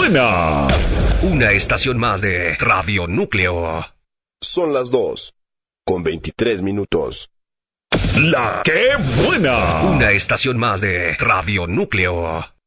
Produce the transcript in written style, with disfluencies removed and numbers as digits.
buena! Una estación más de Radio Núcleo. Son las 2:23. ¡La que buena! Una estación más de Radio Núcleo.